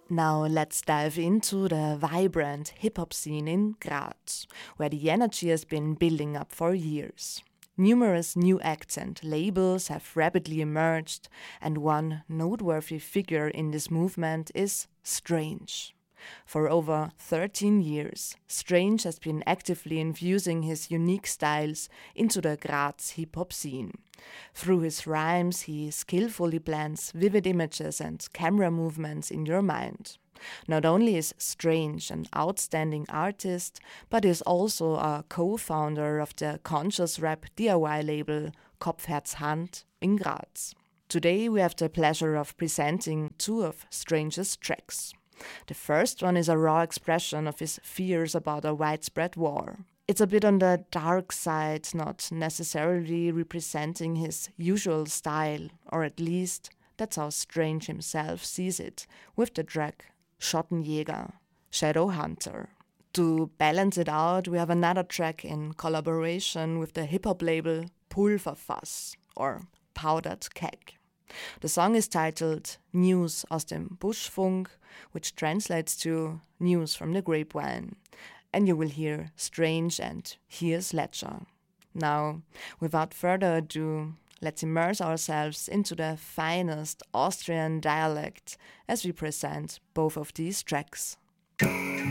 Now let's dive into the vibrant hip-hop scene in Graz, where the energy has been building up for years. Numerous new acts and labels have rapidly emerged, and one noteworthy figure in this movement is Strange. For over 13 years, Strange has been actively infusing his unique styles into the Graz hip-hop scene. Through his rhymes, he skillfully blends vivid images and camera movements in your mind. Not only is Strange an outstanding artist, but is also a co-founder of the conscious rap DIY label Kopfherz Hand in Graz. Today we have the pleasure of presenting two of Strange's tracks. The first one is a raw expression of his fears about a widespread war. It's a bit on the dark side, not necessarily representing his usual style, or at least that's how Strange himself sees it, with the track Schottenjäger, Shadow Hunter. To balance it out, we have another track in collaboration with the hip-hop label Pulverfass, or Powdered Keg. The song is titled News aus dem Buschfunk, which translates to News from the Grapevine, and you will hear Strange and Here's Ledger. Now, without further ado, let's immerse ourselves into the finest Austrian dialect as we present both of these tracks.